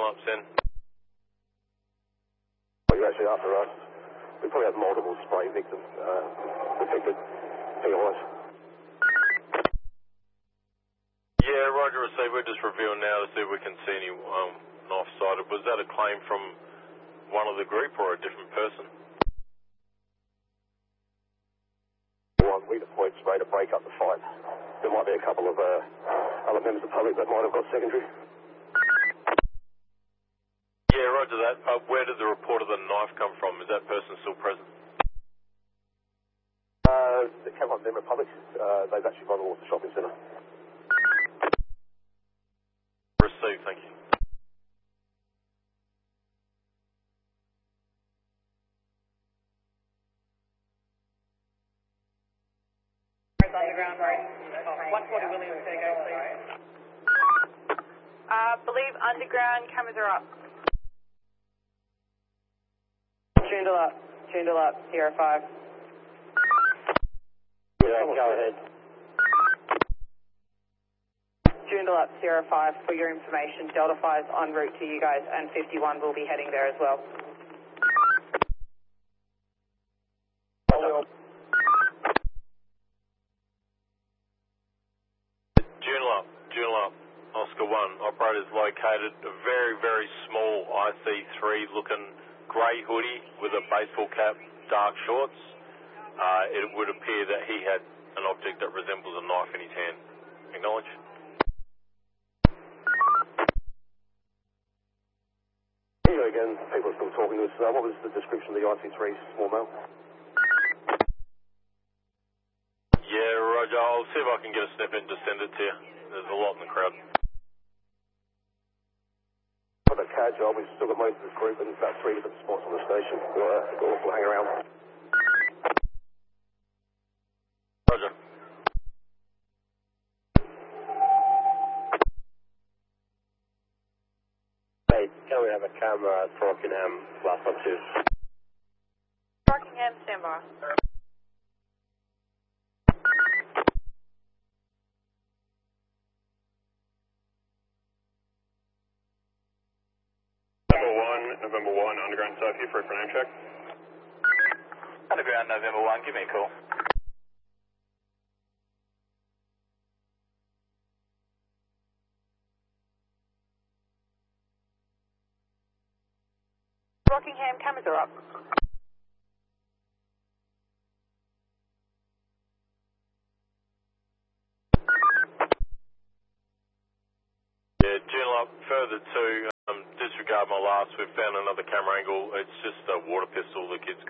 Dunlop's in. Well, you're actually after us. We probably have multiple spray victims detected. POIs. Yeah, roger, receive. We're just reviewing now to see if we can see any knife sighted. Was that a claim from one of the group or a different person? We deployed spray to break up the fight. There might be a couple of other members of the public that might have got secondary. Yeah, roger that. Where did the report of the knife come from? Is that person still present? The Camelot Member Republic, they've actually gone towards the shopping centre. Received, thank you. Underground Road. 140 Williams, there you go, please. Believe underground cameras are up. Tuned up, Sierra 5. Yeah, go ahead. Tuned up, Sierra 5, for your information, Delta 5 is en route to you guys, and 51 will be heading there as well. Joondalup, Oscar 1. Operator's located a very, very small IC3 looking grey hoodie with a baseball cap, dark shorts. It would appear that he had an object that resembles a knife in his hand. Acknowledge. Here again, people are still talking to us. What was the description of the IC3 small male? Yeah, roger. I'll see if I can get a step in to send it to you. There's a lot in the crowd. For the CAD job, we've still got most of this group in about 3 different spots on the station. We'll hang around. Roger. Hey, can we have a camera at Rockingham, last one 2? Rockingham, stand by. November 1, Underground Sophie for a name check. Underground November 1, give me a call. Rockingham, cameras are up. Yeah, Joondalup, further to disregard my last, we've found another camera angle. It's just a water pistol. The kid's